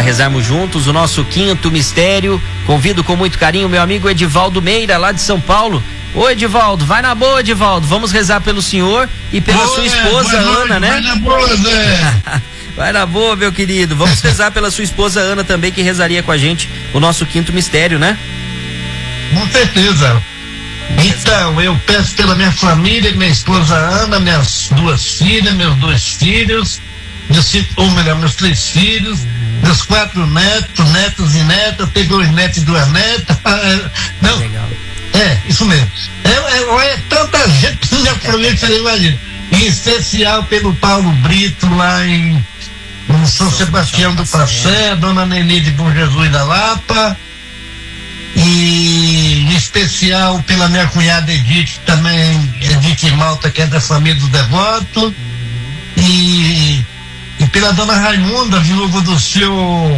rezarmos juntos o nosso quinto mistério. Convido com muito carinho meu amigo Edivaldo Meira, lá de São Paulo. Ô Edivaldo, vai na boa, Edivaldo. Vamos rezar pelo senhor e pela sua esposa Ana, né? Vai na boa, Zé. Vai na boa, meu querido. Vamos rezar pela sua esposa Ana também, que rezaria com a gente o nosso quinto mistério, né? Com certeza. Então, eu peço pela minha família, minha esposa Ana, minhas 2 filhas, meus 2 filhos, meus 3 filhos, meus 4 netos e netas, tem 2 netos e 2 netas. Não, legal. Isso mesmo. É tanta gente que minha família, você imagina. Em especial pelo Paulo Brito, lá em São Sebastião do Passé, Dona Nenê de Bom Jesus da Lapa, e em especial pela minha cunhada Edith, também Edith Malta, que é da família do Devoto, e pela Dona Raimunda, viúva do seu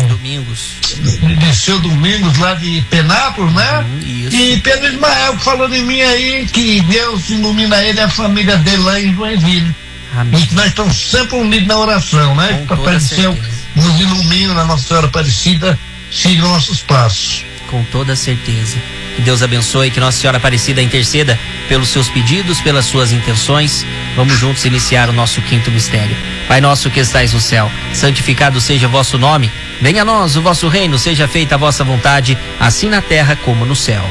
Domingos, lá de Penápolis, né? Isso. E pelo Ismael, que falou em mim aí, que Deus ilumina ele e a família dele lá em Joinville. Amém. E que nós estamos sempre unidos na oração, né? Que Papai do Céu nos ilumina, na Nossa Senhora Aparecida, siga nossos passos. Com toda certeza. Que Deus abençoe, que Nossa Senhora Aparecida interceda pelos seus pedidos, pelas suas intenções. Vamos juntos iniciar o nosso quinto mistério. Pai nosso que estais no céu, santificado seja o vosso nome. Venha a nós o vosso reino, seja feita a vossa vontade, assim na terra como no céu.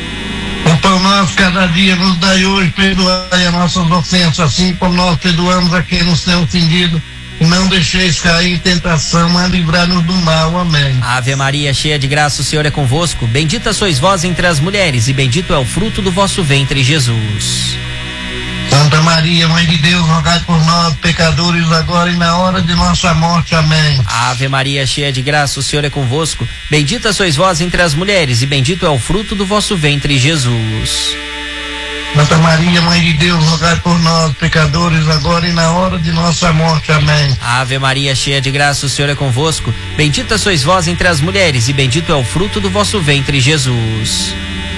O pão nosso cada dia nos dai hoje, perdoai as nossas ofensas, assim como nós perdoamos a quem nos tem ofendido. Não deixeis cair em tentação, mas livrai-nos do mal. Amém. Ave Maria, cheia de graça, o Senhor é convosco. Bendita sois vós entre as mulheres, e bendito é o fruto do vosso ventre, Jesus. Santa Maria, Mãe de Deus, rogai por nós, pecadores, agora e na hora de nossa morte. Amém. Ave Maria, cheia de graça, o Senhor é convosco. Bendita sois vós entre as mulheres, e bendito é o fruto do vosso ventre, Jesus. Santa Maria, Mãe de Deus, rogai por nós, pecadores, agora e na hora de nossa morte. Amém. Ave Maria, cheia de graça, o Senhor é convosco. Bendita sois vós entre as mulheres, e bendito é o fruto do vosso ventre, Jesus.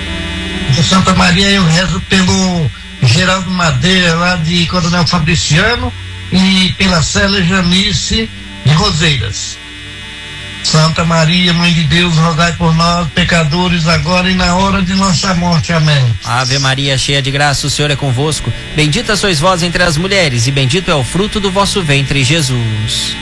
Santa Maria, eu rezo pelo Geraldo Madeira, lá de Coronel Fabriciano, e pela Célia Janice de Roseiras. Santa Maria, Mãe de Deus, rogai por nós, pecadores, agora e na hora de nossa morte. Amém. Ave Maria, cheia de graça, o Senhor é convosco. Bendita sois vós entre as mulheres, e bendito é o fruto do vosso ventre, Jesus.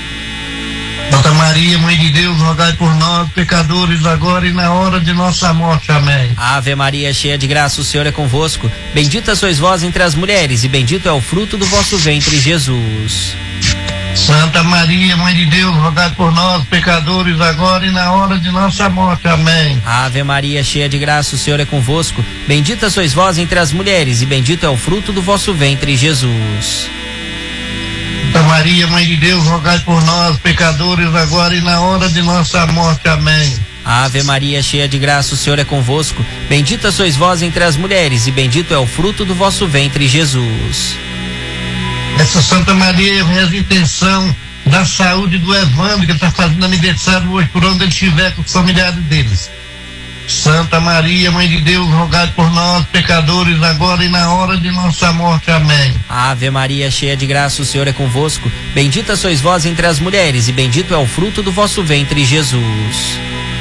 Santa Maria, Mãe de Deus, rogai por nós, pecadores, agora e na hora de nossa morte. Amém. Ave Maria, cheia de graça, o Senhor é convosco. Bendita sois vós entre as mulheres, e bendito é o fruto do vosso ventre, Jesus. Santa Maria, Mãe de Deus, rogai por nós, pecadores, agora e na hora de nossa morte. Amém. Ave Maria, cheia de graça, o Senhor é convosco. Bendita sois vós entre as mulheres, e bendito é o fruto do vosso ventre, Jesus. Santa Maria, Mãe de Deus, rogai por nós, pecadores, agora e na hora de nossa morte. Amém. Ave Maria, cheia de graça, o Senhor é convosco. Bendita sois vós entre as mulheres, e bendito é o fruto do vosso ventre, Jesus. Essa Santa Maria, eu rezo intenção da saúde do Evandro, que está fazendo aniversário hoje, por onde ele estiver com os familiares deles. Santa Maria, Mãe de Deus, rogai por nós, pecadores, agora e na hora de nossa morte. Amém. Ave Maria, cheia de graça, o Senhor é convosco. Bendita sois vós entre as mulheres, e bendito é o fruto do vosso ventre, Jesus.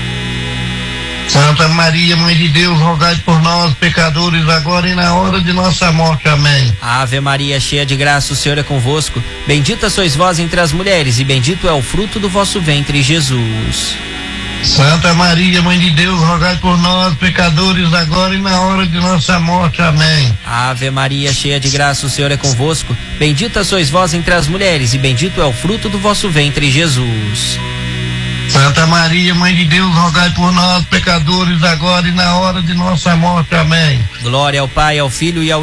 Santa Maria, Mãe de Deus, rogai por nós, pecadores, agora e na hora de nossa morte. Amém. Ave Maria, cheia de graça, o Senhor é convosco. Bendita sois vós entre as mulheres, e bendito é o fruto do vosso ventre, Jesus. Santa Maria, Mãe de Deus, rogai por nós, pecadores, agora e na hora de nossa morte. Amém. Ave Maria, cheia de graça, o Senhor é convosco. Bendita sois vós entre as mulheres, e bendito é o fruto do vosso ventre, Jesus. Santa Maria, Mãe de Deus, rogai por nós, pecadores, agora e na hora de nossa morte. Amém. Glória ao Pai, ao Filho e ao